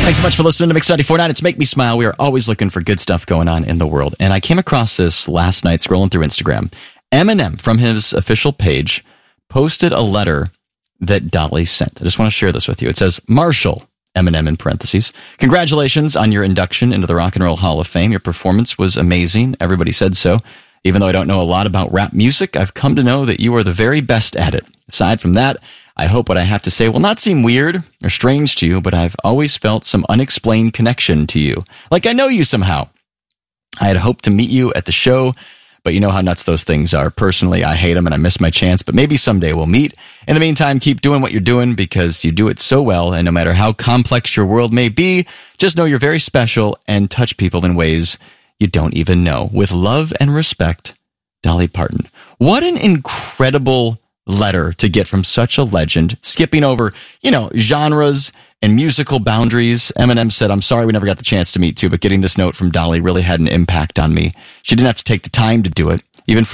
Thanks so much for listening to Mix 94.9. It's Make Me Smile. We are always looking for good stuff going on in the world. And I came across this last night scrolling through Instagram. Eminem, from his official page, posted a letter that Dolly sent. I just want to share this with you. It says, Marshall, Eminem in parentheses, congratulations on your induction into the Rock and Roll Hall of Fame. Your performance was amazing. Everybody said so. Even though I don't know a lot about rap music, I've come to know that you are the very best at it. Aside from that, I hope what I have to say will not seem weird or strange to you, but I've always felt some unexplained connection to you. Like I know you somehow. I had hoped to meet you at the show, but you know how nuts those things are. Personally, I hate them and I miss my chance, but maybe someday we'll meet. In the meantime, keep doing what you're doing because you do it so well, and no matter how complex your world may be, just know you're very special and touch people in ways you don't even know. With love and respect, Dolly Parton. What an incredible letter to get from such a legend, skipping over, genres and musical boundaries. Eminem said, I'm sorry we never got the chance to meet too, but getting this note from Dolly really had an impact on me. She didn't have to take the time to do it, even for